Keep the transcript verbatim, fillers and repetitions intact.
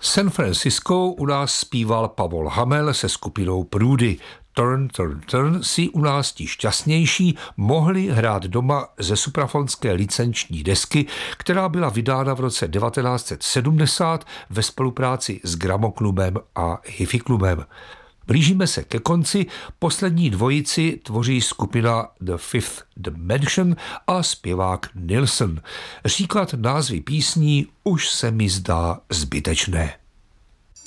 San Francisco u nás zpíval Pavol Hamel se skupinou Průdy. Turn, turn, turn si u nás ti šťastnější mohli hrát doma ze suprafonské licenční desky, která byla vydána v roce devatenáct set sedmdesát ve spolupráci s Gramoklubem a Hifi klubem. Blížíme se ke konci, poslední dvojici tvoří skupina The Fifth Dimension a zpěvák Nilsson. Říkat názvy písní už se mi zdá zbytečné.